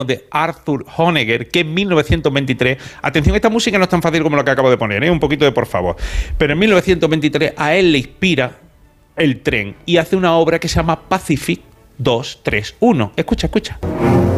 de Arthur Honegger, que en 1923, atención, esta música no es tan fácil como lo que acabo de poner, un poquito de por favor, pero en 1923 a él le inspira el tren y hace una obra que se llama Pacific 231. Escucha, escucha.